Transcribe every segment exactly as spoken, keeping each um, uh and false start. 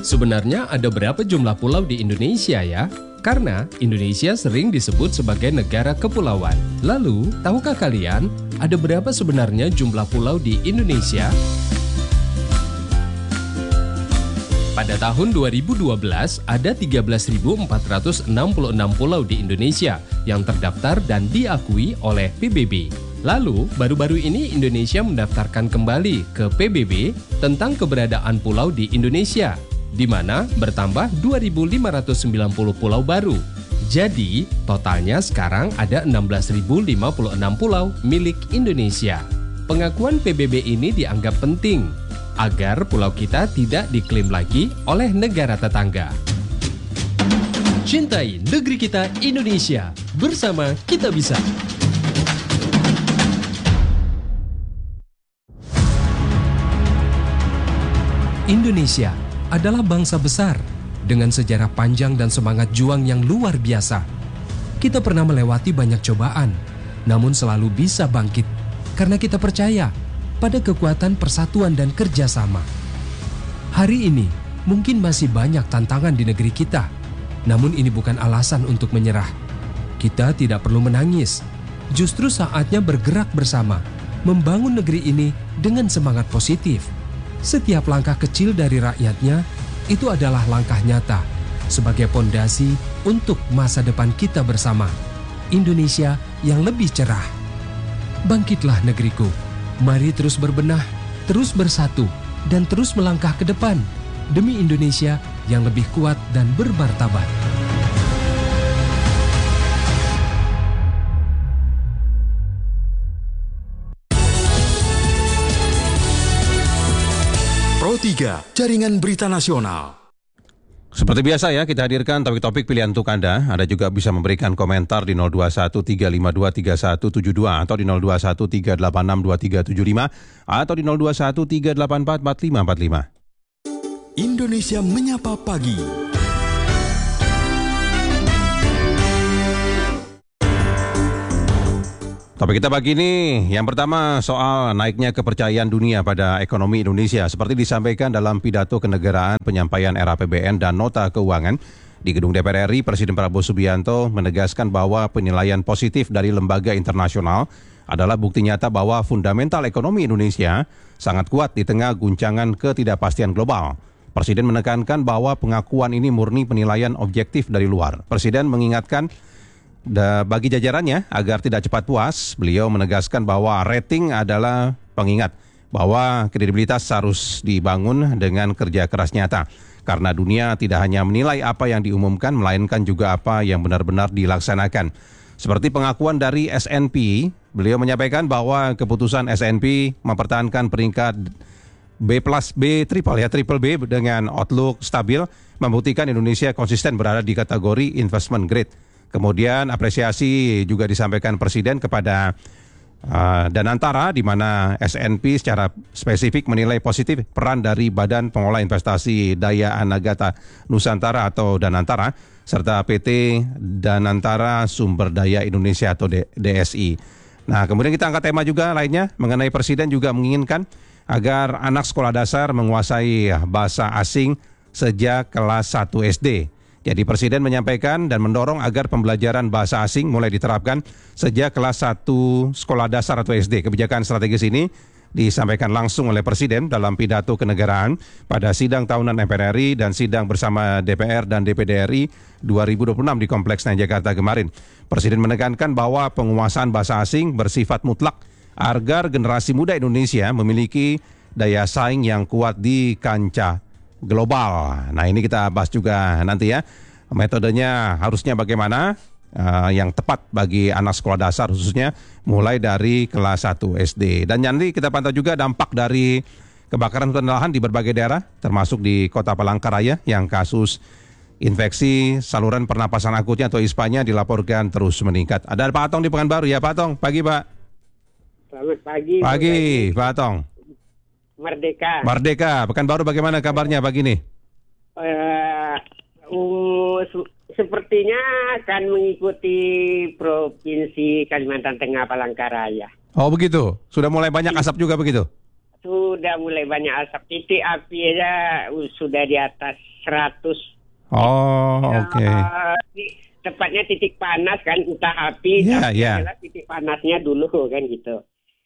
Sebenarnya ada berapa jumlah pulau di Indonesia ya? Karena Indonesia sering disebut sebagai negara kepulauan. Lalu, tahukah kalian ada berapa sebenarnya jumlah pulau di Indonesia? Pada tahun dua ribu dua belas, ada tiga belas ribu empat ratus enam puluh enam pulau di Indonesia yang terdaftar dan diakui oleh P B B. Lalu, baru-baru ini Indonesia mendaftarkan kembali ke P B B tentang keberadaan pulau di Indonesia, di mana bertambah dua ribu lima ratus sembilan puluh pulau baru. Jadi, totalnya sekarang ada enam belas ribu lima puluh enam pulau milik Indonesia. Pengakuan P B B ini dianggap penting agar pulau kita tidak diklaim lagi oleh negara tetangga. Cintai negeri kita Indonesia, bersama kita bisa. Indonesia adalah bangsa besar dengan sejarah panjang dan semangat juang yang luar biasa. Kita pernah melewati banyak cobaan, namun selalu bisa bangkit karena kita percaya pada kekuatan persatuan dan kerjasama. Hari ini mungkin masih banyak tantangan di negeri kita, namun ini bukan alasan untuk menyerah. Kita tidak perlu menangis, justru saatnya bergerak bersama, membangun negeri ini dengan semangat positif. Setiap langkah kecil dari rakyatnya, itu adalah langkah nyata, sebagai pondasi untuk masa depan kita bersama. Indonesia yang lebih cerah. Bangkitlah negeriku. Mari terus berbenah, terus bersatu, dan terus melangkah ke depan demi Indonesia yang lebih kuat dan bermartabat. Pro tiga, Jaringan Berita Nasional. Seperti biasa ya, kita hadirkan topik-topik pilihan untuk Anda. Anda juga bisa memberikan komentar di nol dua satu tiga lima dua tiga satu tujuh dua atau di nol dua satu tiga delapan enam dua tiga tujuh lima atau di nol dua satu tiga delapan empat empat lima empat lima. Indonesia Menyapa Pagi. Topik kita pagi ini, yang pertama soal naiknya kepercayaan dunia pada ekonomi Indonesia. Seperti disampaikan dalam pidato kenegaraan penyampaian R A P B N dan nota keuangan di Gedung D P R R I, Presiden Prabowo Subianto menegaskan bahwa penilaian positif dari lembaga internasional adalah bukti nyata bahwa fundamental ekonomi Indonesia sangat kuat di tengah guncangan ketidakpastian global. Presiden menekankan bahwa pengakuan ini murni penilaian objektif dari luar. Presiden mengingatkan bagi jajarannya agar tidak cepat puas. Beliau menegaskan bahwa rating adalah pengingat bahwa kredibilitas harus dibangun dengan kerja keras nyata. Karena dunia tidak hanya menilai apa yang diumumkan, melainkan juga apa yang benar-benar dilaksanakan. Seperti pengakuan dari S and P, beliau menyampaikan bahwa keputusan S and P mempertahankan peringkat B plus B triple ya triple B dengan outlook stabil membuktikan Indonesia konsisten berada di kategori investment grade. Kemudian apresiasi juga disampaikan Presiden kepada uh, Danantara, di mana S and P secara spesifik menilai positif peran dari Badan Pengelola Investasi Daya Anagata Nusantara atau Danantara, serta P T Danantara Sumber Daya Indonesia atau D S I. Nah, kemudian kita angkat tema juga lainnya mengenai Presiden juga menginginkan agar anak sekolah dasar menguasai bahasa asing sejak kelas satu S D. Jadi Presiden menyampaikan dan mendorong agar pembelajaran bahasa asing mulai diterapkan sejak kelas satu sekolah dasar atau S D. Kebijakan strategis ini disampaikan langsung oleh Presiden dalam pidato kenegaraan pada sidang tahunan M P R R I dan sidang bersama D P R dan D P D R I dua ribu dua puluh enam di Kompleks Senayan Jakarta kemarin. Presiden menekankan bahwa penguasaan bahasa asing bersifat mutlak agar generasi muda Indonesia memiliki daya saing yang kuat di kancah global. Nah, ini kita bahas juga nanti ya. Metodenya harusnya bagaimana uh, yang tepat bagi anak sekolah dasar khususnya mulai dari kelas satu S D. Dan nanti kita pantau juga dampak dari kebakaran hutan dan lahan di berbagai daerah termasuk di Kota Palangkaraya yang kasus infeksi saluran pernapasan akutnya atau I S P A-nya dilaporkan terus meningkat. Ada Pak Atong di Pekanbaru ya, Pak Atong. Pagi, Pak. Selamat pagi. Pagi, Pak Atong. Merdeka. Merdeka. Pekanbaru bagaimana kabarnya pagi ini? Uh, uh, su- sepertinya akan mengikuti Provinsi Kalimantan Tengah Palangkaraya. Oh begitu. Sudah mulai banyak asap juga begitu? sudah mulai banyak asap. Titik api aja uh, sudah di atas seratus. Oh, oke. Okay. Uh, tepatnya titik panas kan, entah api, yeah, tapi yeah. adalah titik panasnya dulu kan gitu.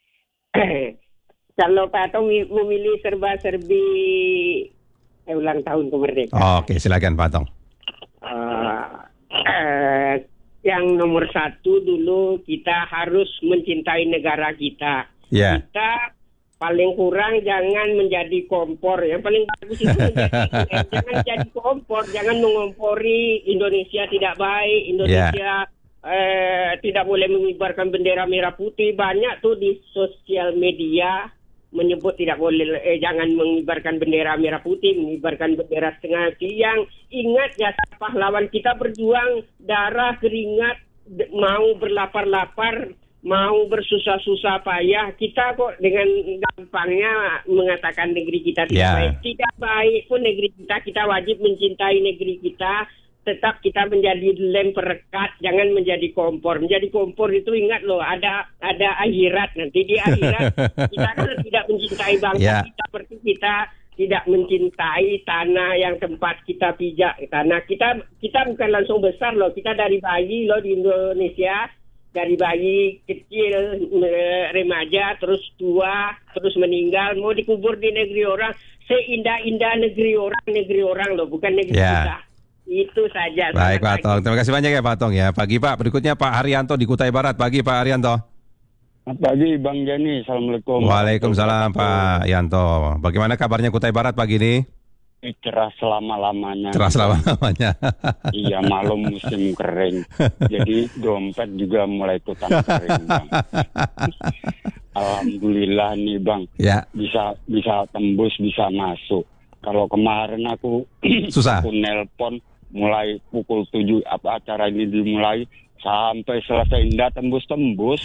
Kalau Pak Atong memilih serba-serbi eh, ulang tahun kemerdekaan. Oh, oke, okay. Silakan Pak Atong. Uh, uh, yang nomor satu dulu kita harus mencintai negara kita. Yeah. Kita paling kurang jangan menjadi kompor. Yang paling bagus itu menjadi, eh, jangan jadi kompor, jangan mengompori Indonesia tidak baik, Indonesia yeah. eh, tidak boleh mengibarkan bendera merah putih. Banyak tuh di sosial media menyebut tidak boleh, eh, jangan mengibarkan bendera merah putih, mengibarkan bendera setengah tiang. Ingat jasa pahlawan kita berjuang darah keringat, mau berlapar-lapar, mau bersusah-susah payah, kita kok dengan gampangnya mengatakan negeri kita tidak yeah. baik. Tidak baik pun negeri kita, kita wajib mencintai negeri kita. Tetap kita menjadi lem perekat, jangan menjadi kompor. Menjadi kompor itu ingat loh, ada ada akhirat. Nanti di akhirat kita kan tidak mencintai bangsa yeah. kita seperti kita tidak mencintai tanah yang tempat kita pijak. Tanah kita kita bukan langsung besar loh, kita dari bayi loh di Indonesia. Dari bayi kecil, remaja, terus tua, terus meninggal, mau dikubur di negeri orang. Seindah-indah negeri orang, negeri orang loh, bukan negeri yeah. kita. Itu saja. Baik Pak Atong, terima kasih banyak ya Pak Atong ya. Pagi Pak, berikutnya Pak Haryanto di Kutai Barat. Pagi Pak Haryanto. Pagi Bang Jani, Assalamualaikum. Waalaikumsalam Pak Yanto. Bagaimana kabarnya Kutai Barat pagi ini? Cerah selama-lamanya. Cerah selama-lamanya. Iya, malam musim kering. Jadi dompet juga mulai ikutan kering, Bang. Alhamdulillah nih, Bang. Ya. Bisa bisa tembus, bisa masuk. Kalau kemarin aku susah. Aku nelpon mulai pukul tujuh apa acara ini dimulai sampai selesai ndak tembus-tembus.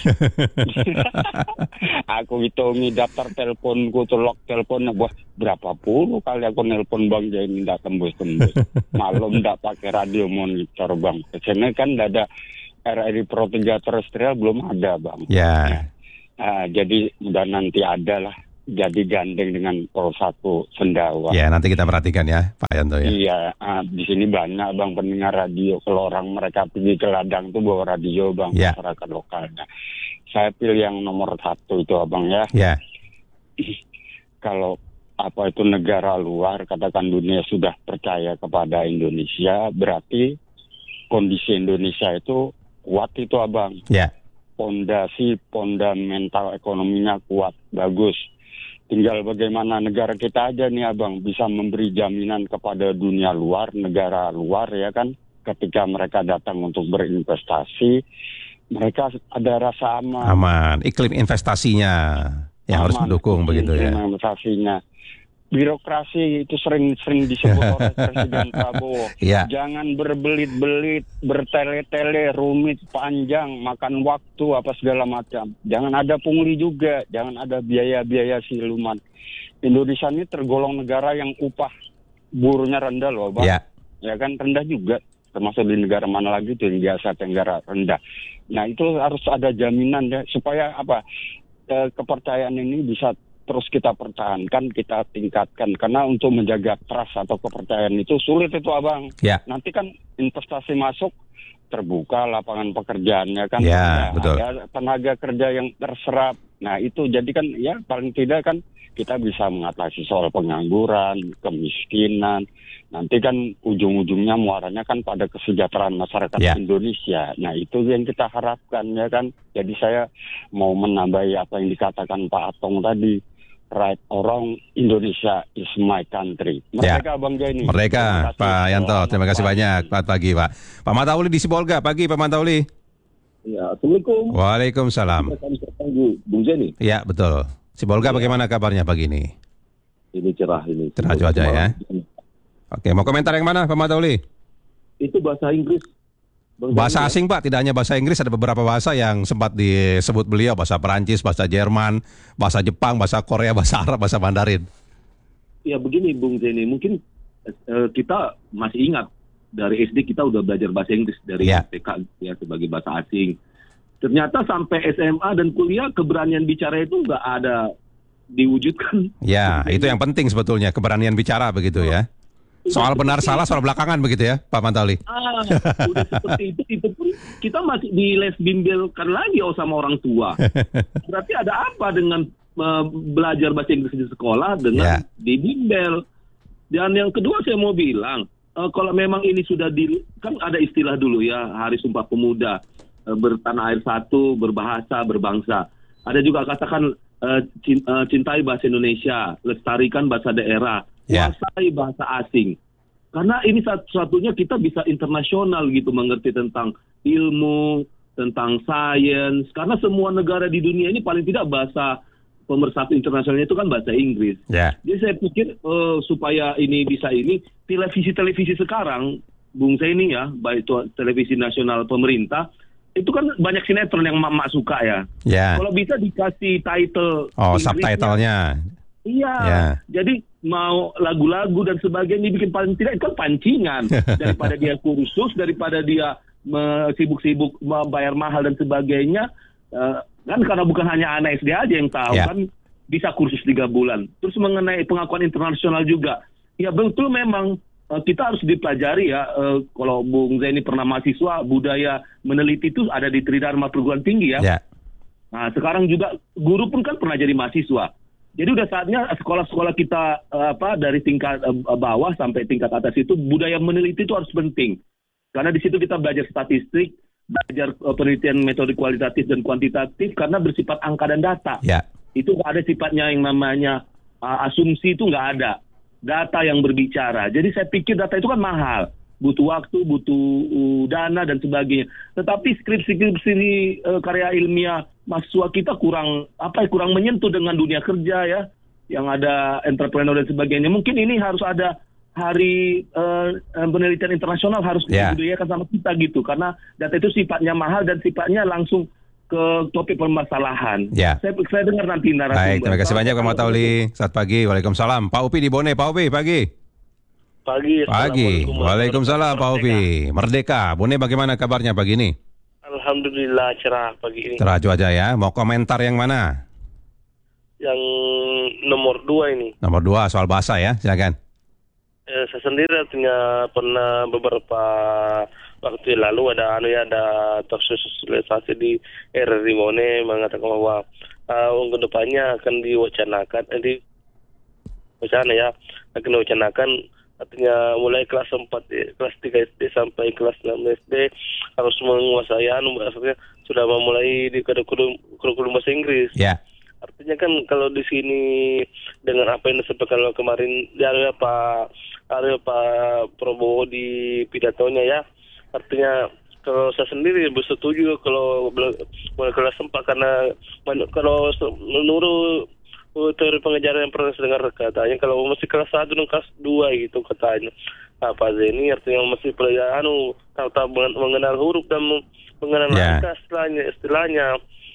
Aku hitungi daftar teleponku tuh log teleponnya, wah berapa puluh kali aku nelpon Bang Jani ndak tembus-tembus. Malam ndak pakai radio monitor Bang. Kesini kan ndak ada R R I Pro tiga terestrial belum ada Bang. Ya. Yeah. Nah, jadi udah nanti ada lah. Jadi gandeng dengan Pro satu Sendawa. Ya, nanti kita perhatikan ya, Pak Yanto ya. Iya, uh, di sini banyak Bang pendengar radio. Kalau orang mereka pergi ke ladang tuh bawa radio Bang, ya. Masyarakat lokalnya. Saya pilih yang nomor satu itu Abang ya. Ya. Kalau apa itu negara luar, katakan dunia sudah percaya kepada Indonesia, berarti kondisi Indonesia itu kuat itu Abang. Ya. Pondasi, fundamental ekonominya kuat, bagus. Tinggal bagaimana negara kita aja nih Abang bisa memberi jaminan kepada dunia luar, negara luar ya kan, ketika mereka datang untuk berinvestasi, mereka ada rasa aman. Aman, iklim investasinya yang aman, harus mendukung begitu ya. Investasinya. Birokrasi itu sering-sering disebut oleh Presiden Prabowo. Ya. Jangan berbelit-belit, bertele-tele, rumit, panjang, makan waktu, apa segala macam. Jangan ada pungli juga, jangan ada biaya-biaya siluman. Indonesia ini tergolong negara yang upah buruhnya rendah loh, Bang. Ya. Ya kan, rendah juga. Termasuk di negara mana lagi itu yang di Asia Tenggara rendah. Nah, itu harus ada jaminan ya, supaya apa? Eh, kepercayaan ini bisa terus kita pertahankan, kita tingkatkan. Karena untuk menjaga trust atau kepercayaan itu sulit itu Abang. Ya. Nanti kan investasi masuk, terbuka lapangan pekerjaannya kan. Ya, ada, betul. Ada tenaga kerja yang terserap. Nah itu jadi kan ya paling tidak kan kita bisa mengatasi soal pengangguran, kemiskinan. Nanti kan ujung-ujungnya muaranya kan pada kesejahteraan masyarakat ya. Indonesia. Nah itu yang kita harapkan ya kan. Jadi saya mau menambahi apa yang dikatakan Pak Atong tadi. Right or wrong, Indonesia is my country. Merdeka ya. Bang Jani. Merdeka Pak Yanto, terima kasih banyak. Selamat pagi Pak. Pak Matauli di Sibolga, pagi Pak Matauli. Ya, Assalamualaikum. Waalaikumsalam. Bung Jani. Ya betul. Sibolga ya. Bagaimana kabarnya pagi ini? Ini cerah ini. Cerah cuaca ya. Oke, mau komentar yang mana Pak Matauli? Itu bahasa Inggris. Bahasa asing Pak, tidak hanya bahasa Inggris, ada beberapa bahasa yang sempat disebut beliau, bahasa Perancis, bahasa Jerman, bahasa Jepang, bahasa Korea, bahasa Arab, bahasa Mandarin. Ya begini Bung Zeni, mungkin uh, kita masih ingat dari S D kita udah belajar bahasa Inggris dari ya. S T K ya sebagai bahasa asing. Ternyata sampai S M A dan kuliah keberanian bicara itu nggak ada diwujudkan. Ya, itu yang penting sebetulnya, keberanian bicara begitu ya. Soal benar salah soal belakangan begitu ya, Pak Mantali. Ah, udah seperti itu, itu pun kita masih di les bimbelkan lagi oh sama orang tua. Berarti ada apa dengan uh, belajar bahasa Inggris di sekolah dengan Ya. di bimbel? Dan yang kedua saya mau bilang, uh, kalau memang ini sudah di, kan ada istilah dulu ya, Hari Sumpah Pemuda, uh, bertanah air satu, berbahasa, berbangsa. Ada juga katakan uh, cin- uh, cintai bahasa Indonesia, lestarikan bahasa daerah, Ya. kuasai bahasa asing. Karena ini satu-satunya kita bisa internasional gitu mengerti tentang ilmu, tentang sains. Karena semua negara di dunia ini paling tidak bahasa pemersatu internasionalnya itu kan bahasa Inggris. Ya. Jadi saya pikir uh, supaya ini bisa ini, televisi-televisi sekarang, Bung Zeni ya, baik itu televisi nasional pemerintah, itu kan banyak sinetron yang mak-mak suka ya. Ya. Kalau bisa dikasih title Oh, Inggrisnya, subtitlenya. Iya, Ya. jadi mau lagu-lagu dan sebagainya dibikin paling tidak itu kan pancingan daripada dia kursus, daripada dia me- sibuk-sibuk membayar mahal dan sebagainya. Uh, kan karena bukan hanya anak S D aja yang tahu Ya. kan bisa kursus tiga bulan. Terus mengenai pengakuan internasional juga, ya betul memang uh, kita harus dipelajari ya. Uh, kalau Bung Zeni pernah mahasiswa, budaya meneliti itu ada di Tridharma perguruan tinggi ya. Ya. Nah sekarang juga guru pun kan pernah jadi mahasiswa. Jadi udah saatnya sekolah-sekolah kita uh, apa dari tingkat uh, bawah sampai tingkat atas itu budaya meneliti itu harus penting. Karena di situ kita belajar statistik, belajar uh, penelitian metode kualitatif dan kuantitatif karena bersifat angka dan data. Ya. Itu nggak ada sifatnya yang namanya uh, asumsi, itu nggak ada. Data yang berbicara. Jadi saya pikir data itu kan mahal. Butuh waktu, butuh uh, dana dan sebagainya. Tetapi skripsi-skripsi uh, karya ilmiah mahasiswa kita kurang apa ya kurang menyentuh dengan dunia kerja ya, yang ada entrepreneur dan sebagainya. Mungkin ini harus ada hari uh, penelitian internasional harus Ya. dibudayakan sama kita gitu, karena data itu sifatnya mahal dan sifatnya langsung ke topik permasalahan. Ya. Saya, saya dengar nanti narasumber. Baik, terima kasih banyak Pak Matauli. Selamat pagi. Waalaikumsalam. Pak Upi di Bone. Pak Upi, pagi. Pagi. Pagi. Assalamualaikum Waalaikumsalam Pak Upi. Merdeka. Bone bagaimana kabarnya pagi ini? Alhamdulillah cerah pagi ini. Cerah cuaca ya. Mau komentar yang mana? Yang nomor dua ini. Nomor dua soal bahasa ya. Silakan. Eh, saya sendiri artinya pernah beberapa waktu yang lalu ada anu ya ada sosialisasi di R R Rimone mengatakan bahwa uh, untuk depannya akan diwacanakan, eh, di wacana ya akan diwacanakan artinya mulai kelas empat, kelas tiga S D sampai kelas enam S D harus menguasai anu, maksudnya sudah memulai di kurikulum kurikulum bahasa Inggris. Ya. Artinya kan kalau di sini dengan apa yang disampaikan kemarin dari Pak ada Pak Prabowo di pidatonya ya, artinya kalau saya sendiri bersetuju kalau mulai kelas empat karena kalau menurut teori pengajaran yang pernah saya dengar katanya kalau masih kelas satu dan kelas dua gitu katanya apa ini artinya masih pelajaran anu tahu-tahu mengenal huruf dan mengenal yeah. angka istilahnya istilahnya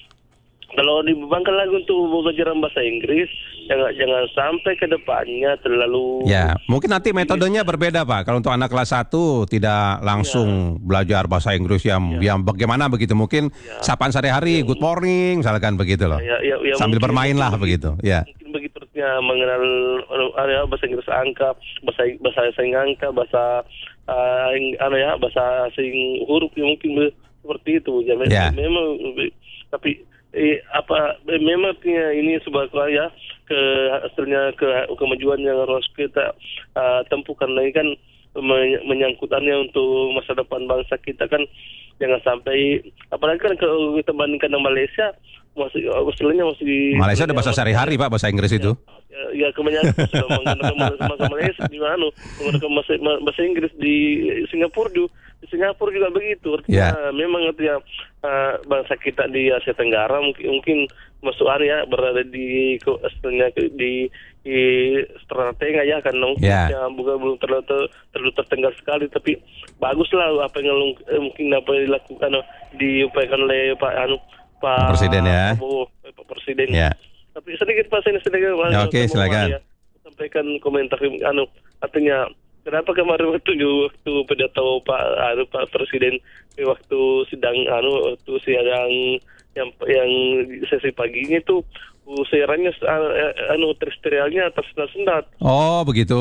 kalau dibebankan lagi untuk pelajaran bahasa Inggris jangan jangan sampai ke depannya terlalu ya mungkin nanti metodenya berbeda Pak. Kalau untuk anak kelas satu tidak langsung ya. belajar bahasa Inggris yang ya. yang bagaimana begitu mungkin ya. sapaan sehari-hari ya. good morning misalkan begitu loh ya, ya, ya, sambil mungkin, bermain lah begitu ya mungkin begitu ya, mengenal area bahasa Inggris angka bahasa bahasa asing angka bahasa uh, ano ya bahasa asing huruf ya, mungkin seperti itu ya, ya. memang tapi Eh, apa memang ini sebuah ya ke hasilnya ke kemajuan yang harus kita uh, tempuh karena ini kan menyangkutannya untuk masa depan bangsa kita kan jangan sampai apalagi kan kalau kita bandingkan dengan Malaysia masih istilahnya masih Malaysia ada bahasa sehari-hari Pak bahasa Inggris itu ya, ya kebanyakan sudah menggunakan bahasa Malaysia di mana menggunakan bahasa, bahasa Inggris di Singapura juga di Singapura juga begitu artinya yeah. memang artinya uh, bangsa kita di Asia Tenggara mungkin mungkin masuk area berada di istilahnya di di strata tengah ya kan yeah. bukan belum terlalu ter, terlalu tertinggal sekali tapi baguslah apa yang eh, mungkin apa yang dilakukan diupayakan oleh Pak anu Pak Presiden ya Prabowo, Pak Presiden yeah. tapi sedikit Pak ini sedikit ya, oke okay, silakan ya, sampaikan komentar anu artinya kenapa kemarin waktu waktu pidato Pak anu Pak Presiden waktu sidang anu waktu sidang yang yang sesi paginya itu usairannya uh, anu terestrialnya tersendat-sendat. Oh begitu,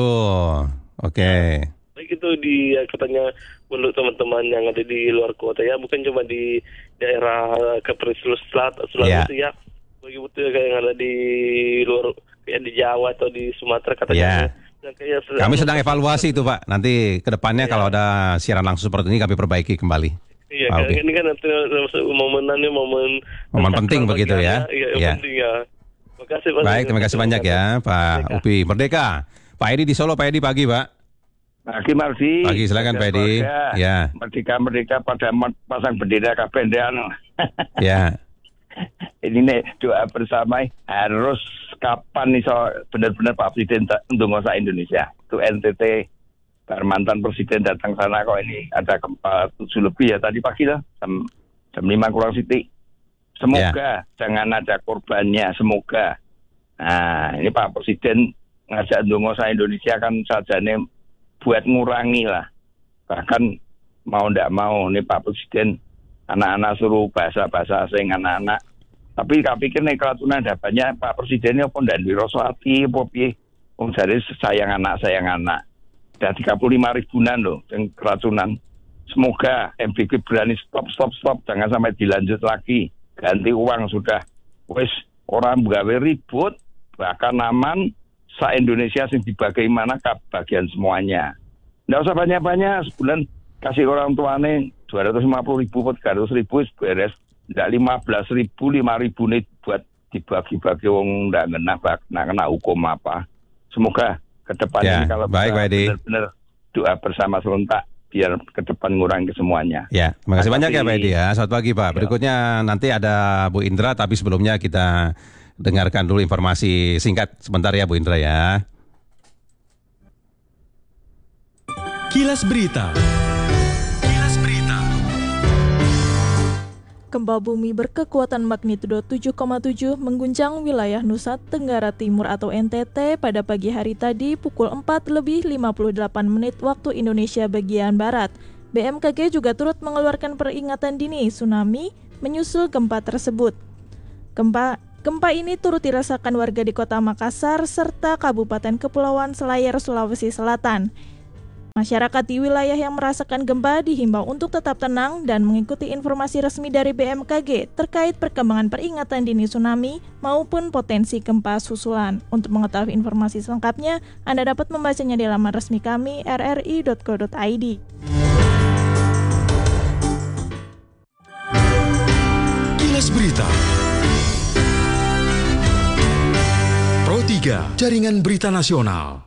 oke. Okay. Itu di katanya menurut teman-teman yang ada di luar kota ya, bukan cuma di daerah Kepri Selatan, Sulawesi yeah. ya, begitu kayak yang ada di luar kayak di Jawa atau di Sumatera katanya. Yeah. Kayak kami sedang evaluasi itu Pak. Nanti kedepannya yeah. kalau ada siaran langsung seperti ini kami perbaiki kembali. Iya, ah, okay. Ini kan nanti momenannya momen momen penting begitu ya. Iya, yeah. penting ya. Terima kasih Pak. Baik, terima kasih banyak ya Pak Merdeka. Upi Merdeka. Pak Edi di Solo, Pak Edi pagi Pak. Pagi Mardi. Pagi silakan Pak Edi. Ya. Merdeka-merdeka pada pasang bendera kapendean. Ya. Ini nih doa bersama harus kapan nih so benar-benar Pak Presiden untuk ngosa Indonesia. Itu N T T mantan Presiden datang sana kok ini ada gempa tujuh lebih ya tadi pagi lah jam jam lima kurang titik. Semoga ya. Jangan ada korbannya, semoga. Nah ini Pak Presiden ngajak untuk ngosa Indonesia kan sajane buat ngurangi lah. Bahkan mau ndak mau nih Pak Presiden anak-anak suruh bahasa-bahasa asing anak-anak. Tapi tak pikir nih kelatunan ada banyak Pak Presidennya pun dan dirosoti apa piye. Wong jare sayang anak sayang anak. Ada tiga puluh lima ribuan loh yang keracunan. Semoga M B K berani stop stop stop jangan sampai dilanjut lagi. Ganti uang sudah. Wes orang gawe ribut bahkan aman. Se-Indonesia sing dibagi mana bagian semuanya. Nggak usah banyak-banyak, sebulan kasih orang tuane dua ratus lima puluh ribu, tiga ratus ribu beres. Nggak lima belas ribu, lima ribu nih buat dibagi-bagi wong nggak kena, nggak kena hukum apa. Semoga ke depan ya, ini kalau baik, benar-benar doa bersama serentak biar ke depan ngurangi semuanya. Ya, terima kasih banyak ya Pak Edi ya. Selamat pagi Pak. Berikutnya nanti ada Bu Indra, tapi sebelumnya kita dengarkan dulu informasi singkat sebentar ya Bu Indra ya. Kilas Berita. Kilas Berita. Gempa bumi berkekuatan magnitudo tujuh koma tujuh mengguncang wilayah Nusa Tenggara Timur atau N T T pada pagi hari tadi pukul empat lebih lima puluh delapan menit waktu Indonesia bagian Barat. B M K G juga turut mengeluarkan peringatan dini tsunami menyusul gempa tersebut. Gempa Gempa ini turut dirasakan warga di Kota Makassar serta Kabupaten Kepulauan Selayar, Sulawesi Selatan. Masyarakat di wilayah yang merasakan gempa dihimbau untuk tetap tenang dan mengikuti informasi resmi dari B M K G terkait perkembangan peringatan dini tsunami maupun potensi gempa susulan. Untuk mengetahui informasi selengkapnya, Anda dapat membacanya di laman resmi kami r r i dot co dot i d. Kilas Berita. Pro tiga, Jaringan Berita Nasional.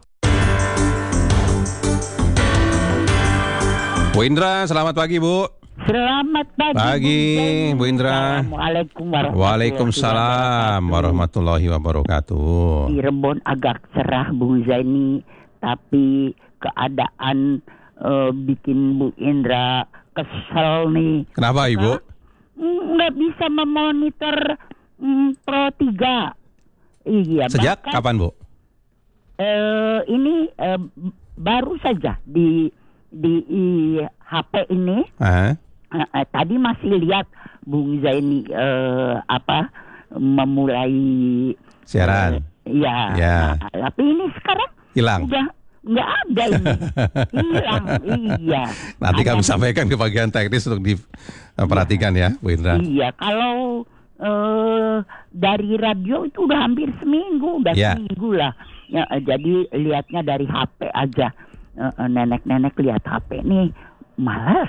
Bu Indra, selamat pagi Bu. Selamat pagi, pagi Bu, Bu Indra. Assalamualaikum warahmatullahi Waalaikumsalam warahmatullahi wabarakatuh. Di Rebon agak cerah Bu Zaini, tapi keadaan uh, bikin Bu Indra kesel nih. Kenapa Ibu? Nggak bisa memonitor mm, Pro tiga. Iya. Sejak bahkan, kapan Bu? Uh, ini uh, baru saja di di H P ini. Uh-huh. Uh, uh, tadi masih lihat Bung Zaini uh, apa memulai siaran. Uh, ya. Ya. Nah, tapi ini sekarang hilang. Udah nggak ada ini. Hilang. Iya. Nanti ada, kami sampaikan ke bagian teknis untuk diperhatikan ya, Bu Indra. Iya. Kalau Uh, dari radio itu udah hampir seminggu, udah yeah. seminggu lah. Ya, uh, jadi lihatnya dari H P aja. Uh, uh, nenek-nenek lihat H P nih malas.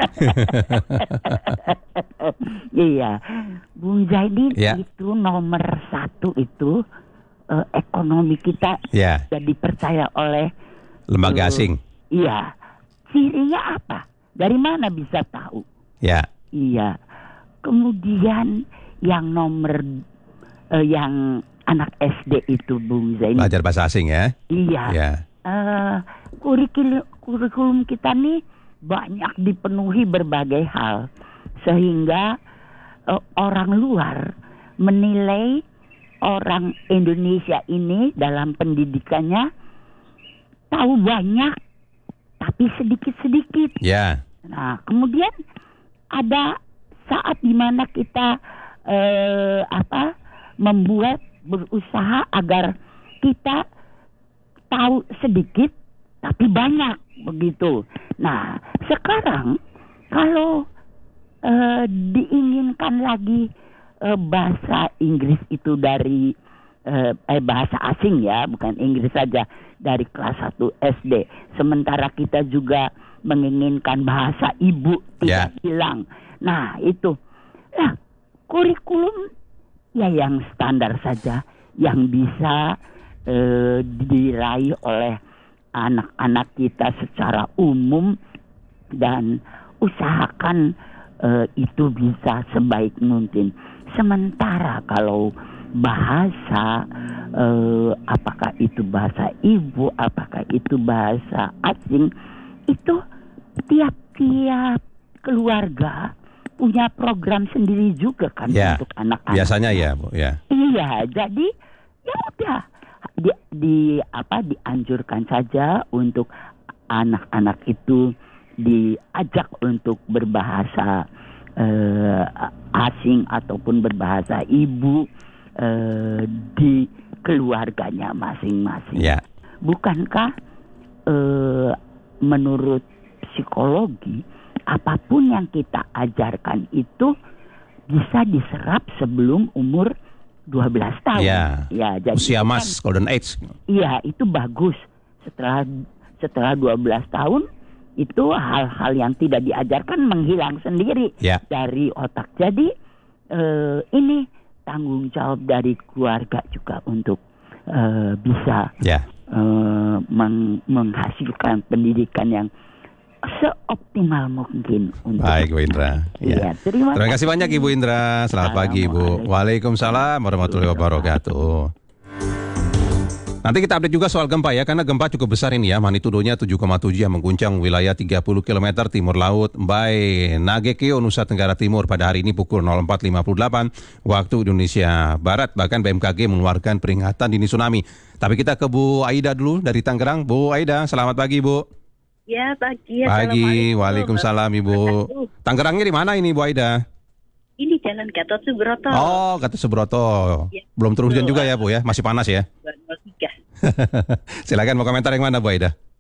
Iya, Bung Zaini yeah. itu nomor satu itu uh, ekonomi kita yeah. jadi percaya oleh lembaga uh, asing. Iya, cirinya apa? Dari mana bisa tahu? Ya. Yeah. Iya. Kemudian yang nomor uh, yang anak S D itu Bung Zaini. Belajar bahasa asing ya? Iya. Yeah. Uh, kurikulum, kurikulum kita nih banyak dipenuhi berbagai hal sehingga uh, orang luar menilai orang Indonesia ini dalam pendidikannya tahu banyak tapi sedikit-sedikit. Ya. Yeah. Nah, kemudian ada saat dimana kita eh, apa membuat berusaha agar kita tahu sedikit tapi banyak begitu. Nah, sekarang kalau uh, diinginkan lagi uh, bahasa Inggris itu dari uh, eh, bahasa asing ya, bukan Inggris saja, dari kelas satu S D. Sementara kita juga menginginkan bahasa ibu tidak yeah. hilang. Nah, itu. Nah, kurikulum ya yang standar saja yang bisa uh, diraih oleh anak-anak kita secara umum, dan usahakan uh, itu bisa sebaik mungkin. Sementara kalau bahasa, uh, apakah itu bahasa ibu, apakah itu bahasa asing, itu tiap-tiap keluarga punya program sendiri juga kan ya, untuk anak-anak. Biasanya ya, Bu, ya. Iya, jadi ya udah di, di apa dianjurkan saja untuk anak-anak itu diajak untuk berbahasa eh, asing ataupun berbahasa ibu eh, di keluarganya masing-masing. Ya. Bukankah eh, menurut psikologi apapun yang kita ajarkan itu bisa diserap sebelum umur dua belas tahun. Ya, ya jadi usia kan, emas, golden age. Iya, itu bagus. Setelah setelah dua belas tahun itu hal-hal yang tidak diajarkan menghilang sendiri ya. dari otak. Jadi eh, ini tanggung jawab dari keluarga juga untuk eh, bisa ya. eh, meng- menghasilkan pendidikan yang seoptimal mungkin untuk. Baik, Bu Indra. Ya. Ya, terima, terima kasih banyak Ibu Indra. Selamat pagi, Ibu. Waalaikumsalam warahmatullahi wabarakatuh. Nanti kita update juga soal gempa ya, karena gempa cukup besar ini ya, magnitudonya tujuh koma tujuh yang mengguncang wilayah tiga puluh kilometer timur laut Mbae, Nagekeo, Nusa Tenggara Timur pada hari ini pukul nol empat lima puluh delapan waktu Indonesia Barat. Bahkan B M K G mengeluarkan peringatan dini tsunami. Tapi kita ke Bu Aida dulu dari Tangerang. Bu Aida, selamat pagi, Bu. Ya, pagi. Pagi, waalaikumsalam Ibu. Tangerangnya di mana ini Bu Aida? Ini Jalan Gatot Subroto. Oh, Gatot Subroto. Ya. Belum turun hujan juga ya Bu ya? Masih panas ya? dua puluh tiga. Silakan mau komentar yang mana Bu Aida?